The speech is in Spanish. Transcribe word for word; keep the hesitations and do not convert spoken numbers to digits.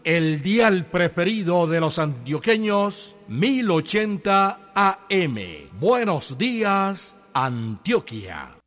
el dial preferido de los antioqueños, mil ochenta A M. Buenos días, Antioquia.